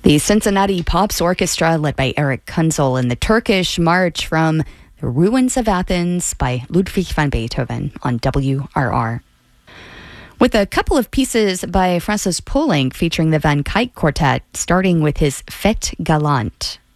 The Cincinnati Pops Orchestra, led by Eric Kunzel, and the Turkish March from The Ruins of Athens by Ludwig van Beethoven on WRR. With a couple of pieces by Francis Poulenc featuring the Van Cuyk Quartet, starting with his Fête Galante.